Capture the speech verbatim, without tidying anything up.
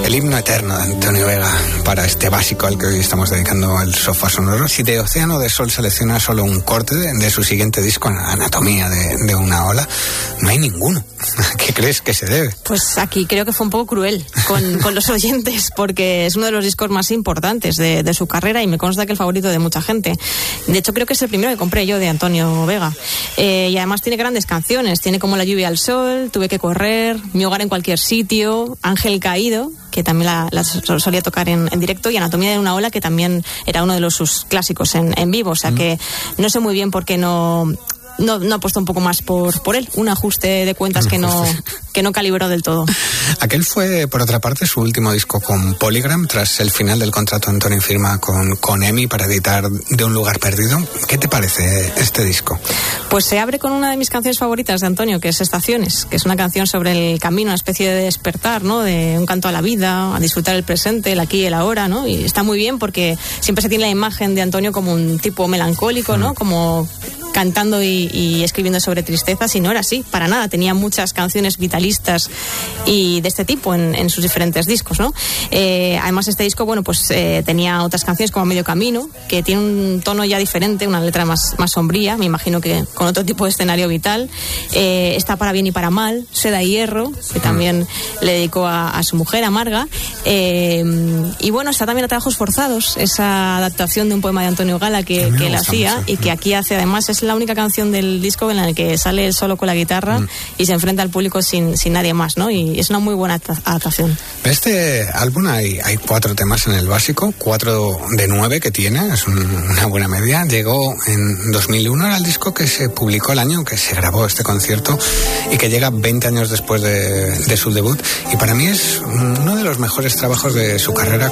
el himno eterno de Antonio Vega para este básico al que hoy estamos dedicando el sofá sonoro. Si de Océano de Sol selecciona solo un corte de, de su siguiente disco, Anatomía de, de una ola, no hay ninguno. ¿A qué crees que se debe? Pues aquí creo que fue un poco cruel con, con los oyentes, porque es uno de los discos más importantes de, de su carrera y me consta que el favorito de mucha gente. De hecho, creo que es el primero que compré yo de Antonio Vega. Eh, y además tiene grandes canciones. Tiene como La lluvia al sol, Tuve que correr, Mi hogar en cualquier sitio, Ángel caído, que también la, la solía tocar en, en directo, y Anatomía de una ola, que también era uno de los sus clásicos en, en vivo. O sea que no sé muy bien por qué no... No, no apuesto un poco más por, por él, un ajuste de cuentas que no, que no calibró del todo. Aquel fue, por otra parte, su último disco con Polygram, tras el final del contrato Antonio firma con, con EMI para editar De un lugar perdido. ¿Qué te parece este disco? Pues se abre con una de mis canciones favoritas de Antonio, que es Estaciones, que es una canción sobre el camino, una especie de despertar, ¿no? De un canto a la vida, a disfrutar el presente, el aquí y el ahora, ¿no? Y está muy bien porque siempre se tiene la imagen de Antonio como un tipo melancólico, ¿no? Como cantando y, y escribiendo sobre tristezas, y no era así, para nada. Tenía muchas canciones vitalistas y de este tipo en, en sus diferentes discos, ¿no? Eh, además, este disco, bueno, pues eh, tenía otras canciones como Medio Camino, que tiene un tono ya diferente, una letra más, más sombría, me imagino que con otro tipo de escenario vital. Eh, está Para bien y para mal, Seda y hierro, que también le dedicó a, a su mujer, a Marga. Eh, y bueno, está también A trabajos forzados, esa adaptación de un poema de Antonio Gala que, que él hacía mucho, y que aquí hace, además, es la única canción del disco en la que sale él solo con la guitarra mm. y se enfrenta al público sin, sin nadie más, ¿no? Y es una muy buena adaptación. De este álbum hay, hay cuatro temas en el básico, cuatro de nueve que tiene, es un, una buena media. Llegó en dos mil uno, era el disco que se publicó el año que se grabó este concierto y que llega veinte años después de, de su debut, y para mí es uno de los mejores trabajos de su carrera